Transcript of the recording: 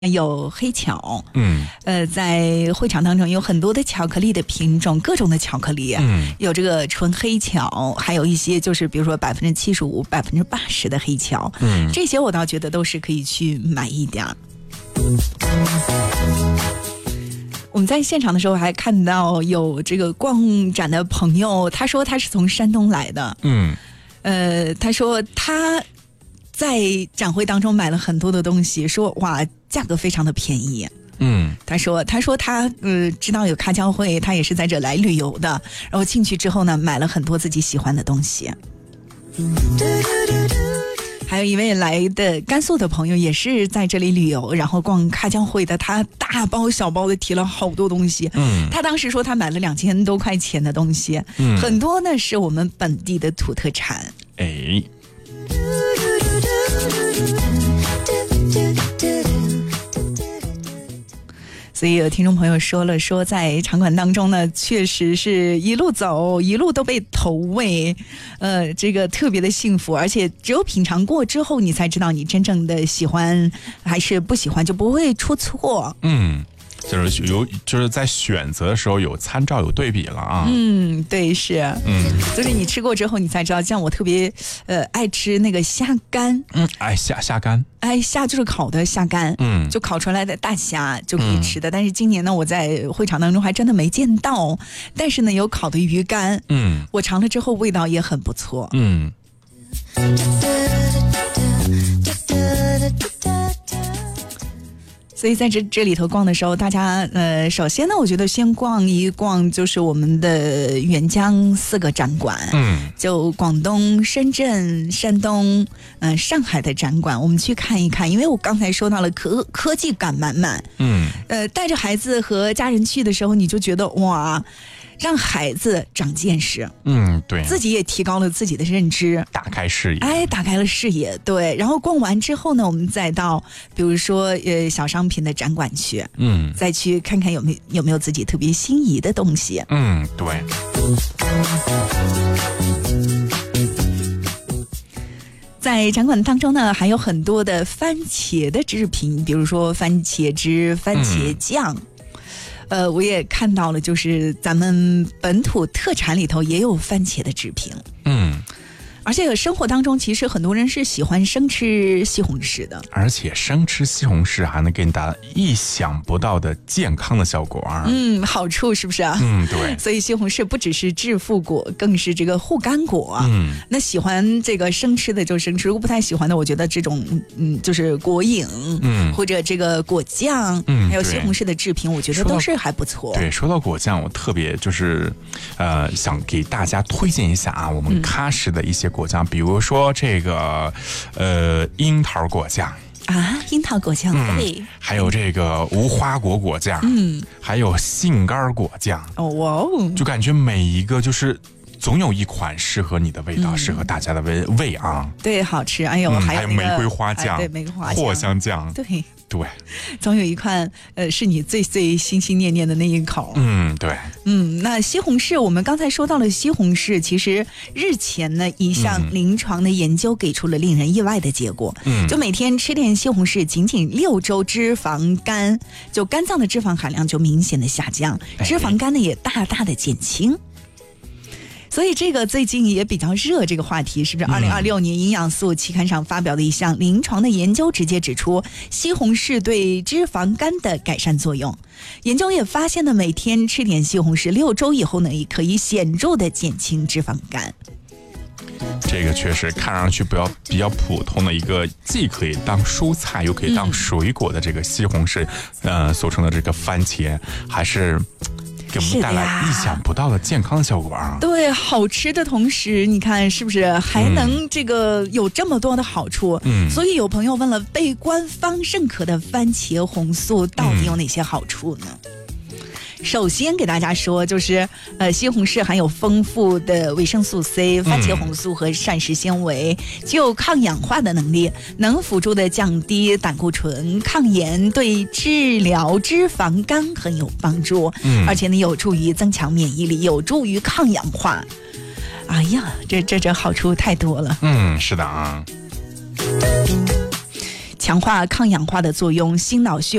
有黑巧，在会场当中有很多的巧克力的品种，各种的巧克力，有这个纯黑巧，还有一些就是比如说75%、80%的黑巧，这些我倒觉得都是可以去买一点。我们在现场的时候还看到有这个逛展的朋友，他说他是从山东来的，他说他在展会当中买了很多的东西，说哇价格非常的便宜。他说他知道有咖交会，他也是在这来旅游的，然后进去之后呢，买了很多自己喜欢的东西。还有一位来的甘肃的朋友也是在这里旅游，然后逛咖交会的，他大包小包的提了好多东西。他当时说他买了2000多块钱的东西，很多呢是我们本地的土特产。所以有听众朋友说了，说在场馆当中呢，确实是一路走一路都被投喂，这个特别的幸福，而且只有品尝过之后，你才知道你真正的喜欢还是不喜欢，就不会出错。 就是在选择的时候有参照有对比了啊。 对，是。就是你吃过之后，你才知道。像我特别爱吃那个虾干。 虾干。 虾就是烤的虾干。就烤出来的大虾就可以吃的。但是今年呢，我在会场当中还真的没见到。但是呢，有烤的鱼干。我尝了之后味道也很不错。所以在这里头逛的时候，大家首先呢，我觉得先逛一逛就是我们的沅江4个展馆，就广东、深圳、山东、上海的展馆，我们去看一看。因为我刚才说到了科技感满满，带着孩子和家人去的时候，你就觉得哇，让孩子长见识， 对， 自己也提高了自己的认知， 打开视野， 打开了视野，对。然后逛完之后呢，我们再到比如说小商品的展馆去，再去看看有没有自己特别心仪的东西， 对。 在展馆当中呢，还有很多的番茄的制品，比如说番茄汁、番茄酱。我也看到了，就是咱们本土特产里头也有番茄的制品。而且生活当中其实很多人是喜欢生吃西红柿的， 而且生吃西红柿还能给你带来意想不到的健康的效果好处是不是啊？ 对。 所以西红柿不只是致富果，更是这个护肝果。那喜欢这个生吃的就生吃，如果不太喜欢的，我觉得这种就是果饮，或者这个果酱，还有西红柿的制品，我觉得都是还不错。 对，说到果酱，我特别就是想给大家推荐一下啊，我们喀什的一些果酱，比如说这个樱桃果酱樱桃果酱，对， 还有这个无花果酱，还有杏干果酱，就感觉每一个就是总有一款适合你的味道，适合大家的味啊。 对，好吃。还有玫瑰花酱， 对，玫瑰花酱、 藿香酱，对， 总有一款是你最最心心念念的那一口。 对。 那西红柿，我们刚才说到了西红柿，其实日前呢一项临床的研究给出了令人意外的结果。就每天吃点西红柿，仅6周脂肪肝，就肝脏的脂肪含量就明显的下降，脂肪肝呢也大大的减轻。所以这个最近也比较热，这个话题是不是？2026年营养素期刊上发表的一项临床的研究直接指出西红柿对脂肪肝的改善作用。研究也发现呢，每天吃点西红柿6周以后呢，也可以显著的减轻脂肪肝。 这个确实看上去比较普通的一个，既可以当蔬菜又可以当水果的这个西红柿，所称的这个番茄，还是给我们带来意想不到的健康效果啊！对， 好吃的同时，你看是不是还能这个有这么多的好处？所以有朋友问了，被官方认可的番茄红素到底有哪些好处呢？首先给大家说，就是西红柿含有丰富的维生素 C、番茄红素和膳食纤维，具有抗氧化的能力，能辅助的降低胆固醇、抗炎，对治疗脂肪肝很有帮助。而且呢，有助于增强免疫力，有助于抗氧化。哎呀，这好处太多了。 是的啊。 强化抗氧化的作用，心脑血